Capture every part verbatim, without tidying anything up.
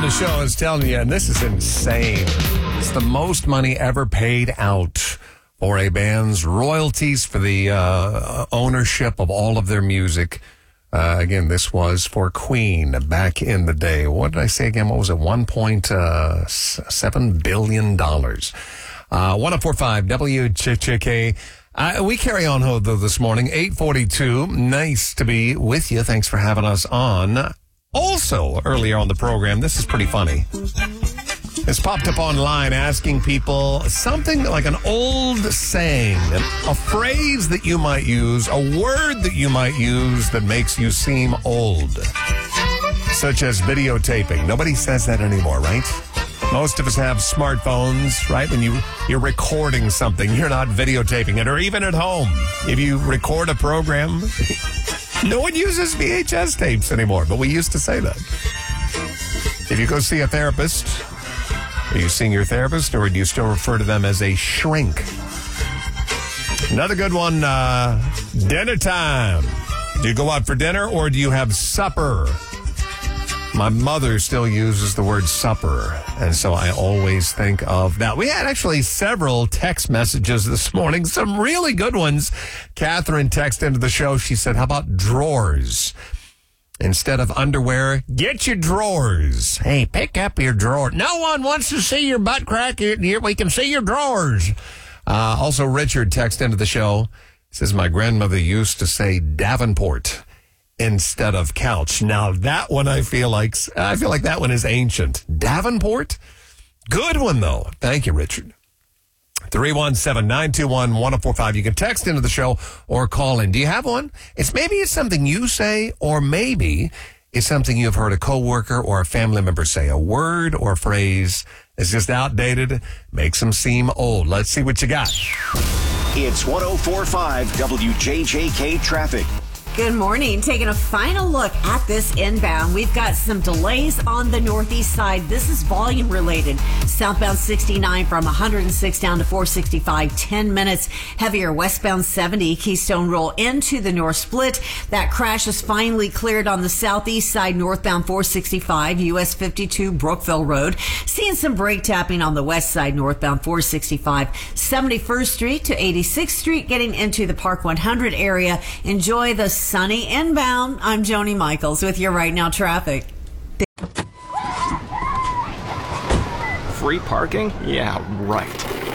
the show is telling you, and this is insane. It's the most money ever paid out for a band's royalties for the uh, ownership of all of their music. Uh, again, this was for Queen back in the day. What did I say again? What was it? one point seven billion dollars. Uh, one oh four point five W J K. Uh, we carry on though this morning, eight forty-two. Nice to be with you. Thanks for having us on. Also, earlier on the program, this is pretty funny. It's popped up online asking people something like an old saying, a phrase that you might use, a word that you might use that makes you seem old, such as videotaping. Nobody says that anymore, right? Most of us have smartphones, right? When you, you're recording something, you're not videotaping it, or even at home. If you record a program, no one uses V H S tapes anymore, but we used to say that. If you go see a therapist, are you seeing your therapist, or do you still refer to them as a shrink? Another good one, uh, dinner time. Do you go out for dinner, or do you have supper? My mother still uses the word supper, and so I always think of that. We had actually several text messages this morning, some really good ones. Catherine texted into the show. She said, how about drawers? Instead of underwear, get your drawers. Hey, pick up your drawer. No one wants to see your butt crack. We can see your drawers. Uh, also, Richard texted into the show. Says, my grandmother used to say Davenport instead of couch. Now that one I feel like I feel like that one is ancient. Davenport? Good one though. Thank you, Richard. three one seven, nine two one, one oh four five. You can text into the show or call in. Do you have one? It's maybe it's something you say, or maybe it's something you've heard a coworker or a family member say. A word or phrase is just outdated, makes them seem old. Let's see what you got. It's one oh four point five W J J K traffic. Good morning. Taking a final look at this inbound. We've got some delays on the northeast side. This is volume related. Southbound sixty-nine from one hundred six down to four sixty-five, ten minutes. Heavier westbound seventy, Keystone roll into the north split. That crash is finally cleared on the southeast side, northbound four sixty-five, U S fifty-two, Brookville Road. Seeing some brake tapping on the west side, northbound four sixty-five, seventy-first Street to eighty-sixth Street, getting into the Park one hundred area. Enjoy the sunny inbound. I'm Joni Michaels with your Right Now traffic. Free parking? Yeah, right.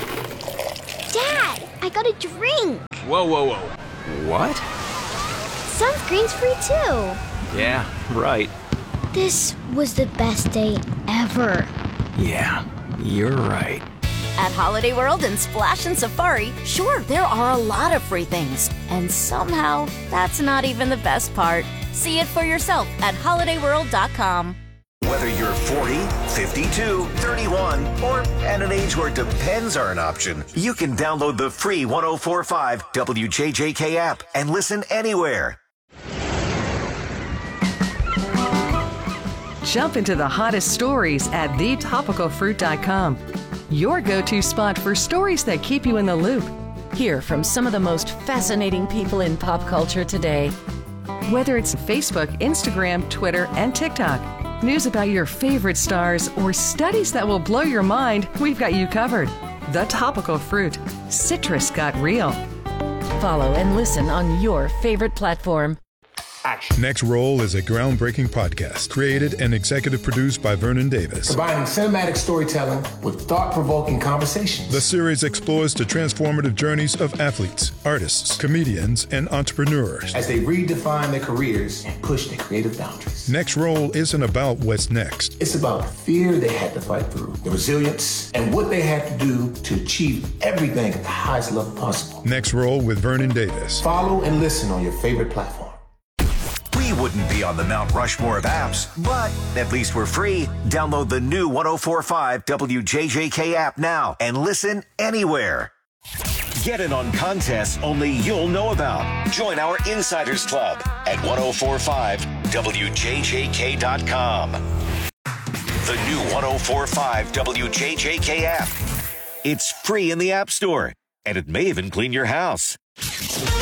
Dad, I got a drink. Whoa, whoa, whoa. What? Sunscreen's free too. Yeah, right. This was the best day ever. Yeah, you're right. At Holiday World and Splash and Safari, sure, there are a lot of free things. And somehow, that's not even the best part. See it for yourself at holiday world dot com. Whether you're forty, fifty-two, thirty-one, or at an age where depends are an option, you can download the free one oh four point five W J J K app and listen anywhere. Jump into the hottest stories at the topical fruit dot com. Your go-to spot for stories that keep you in the loop. Hear from some of the most fascinating people in pop culture today. Whether it's Facebook, Instagram, Twitter, and TikTok, news about your favorite stars, or studies that will blow your mind, we've got you covered. The Topical Fruit. Citrus got real. Follow and listen on your favorite platform. Action. Next Roll is a groundbreaking podcast created and executive produced by Vernon Davis. Combining cinematic storytelling with thought-provoking conversations. The series explores the transformative journeys of athletes, artists, comedians, and entrepreneurs as they redefine their careers and push their creative boundaries. Next Roll isn't about what's next. It's about the fear they had to fight through, the resilience, and what they had to do to achieve everything at the highest level possible. Next Roll with Vernon Davis. Follow and listen on your favorite platform. We wouldn't be on the Mount Rushmore of apps, but at least we're free. Download the new one oh four point five W J J K app now and listen anywhere. Get in on contests only you'll know about. Join our Insiders Club at ten forty-five W J J K dot com. The new ten forty-five W J J K app. It's free in the App Store, and it may even clean your house.